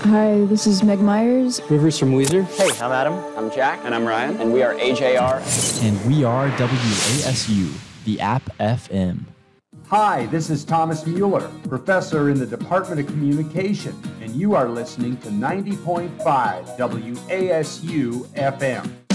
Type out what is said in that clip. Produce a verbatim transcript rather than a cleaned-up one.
Hi, this is Meg Myers. Rivers from Weezer. Hey, I'm Adam. I'm Jack. And I'm Ryan. And we are A J R. And we are W A S U, the App F M. Hi, this is Thomas Mueller, professor in the Department of Communication, and you are listening to ninety point five W A S U F M.